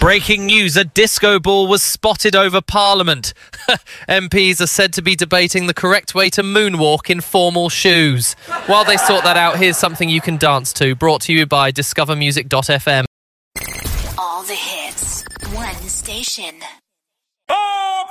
Breaking news, a disco ball was spotted over Parliament. MPs are said to be debating the correct way to moonwalk in formal shoes. While they sort that out, here's something you can dance to, brought to you by discovermusic.fm. All the hits, one station.